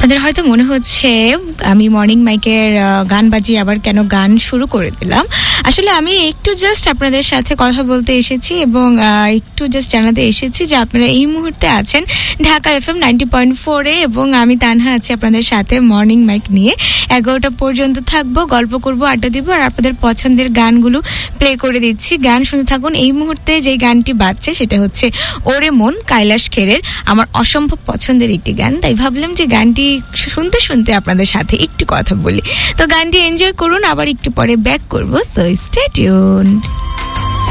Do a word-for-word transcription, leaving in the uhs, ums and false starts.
আপনাদের হয়তো মনে হচ্ছে আমি মর্নিং মাইকের গান বাজিয়ে আবার কেন গান শুরু করে দিলাম। আসলে আমি একটু জাস্ট আপনাদের সাথে কথা বলতে এসেছি এবং একটু জাস্ট জানাতে এসেছি যে আপনারা এই মুহূর্তে আছেন Dhaka FM ninety point four এ এবং আমি তানহা আছি আপনাদের সাথে মর্নিং মাইক নিয়ে। এগারোটা পর্যন্ত থাকবো, গল্প করবো, আড্ডা দিব আর আপনাদের পছন্দের গানগুলো প্লে করে দিচ্ছি। গান শুনে থাকুন। এই মুহূর্তে যে গানটি বাজছে সেটা হচ্ছে ওরে মন, কৈলাস খেরের। আমার অসম্ভব পছন্দের একটি গান, তাই ভাবলাম যে গানটি শুনতে শুনতে আপনাদের সাথে একটু কথা বলি। তো গানটি এনজয় করুন, আবার একটু পরে ব্যাক করবো। So stay tuned.